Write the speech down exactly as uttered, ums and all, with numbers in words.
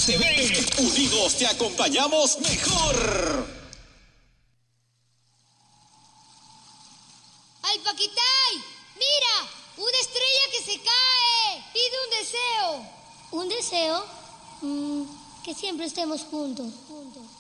T V. Unidos te acompañamos mejor. ¡Ay, Paquitay! ¡Mira! ¡Una estrella que se cae! ¡Pide un deseo! ¿Un deseo? Mm, que siempre estemos juntos, juntos.